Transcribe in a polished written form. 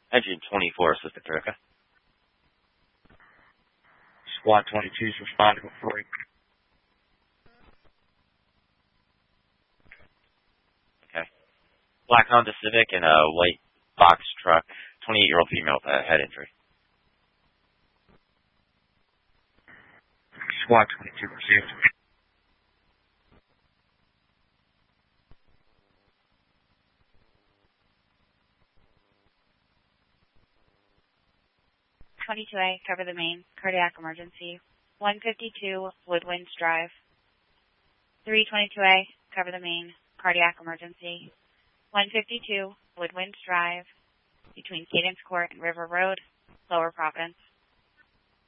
Engine 24, Assistant Erica. Squad 22's responding with break. Okay. Black Honda Civic and a white box truck. 28-year-old female with a head injury. Squad 22 received. A, cover the main, cardiac emergency. 152 Woodwinds Drive. 322A, cover the main, cardiac emergency. 152 Woodwinds Drive, between Cadence Court and River Road, Lower Providence.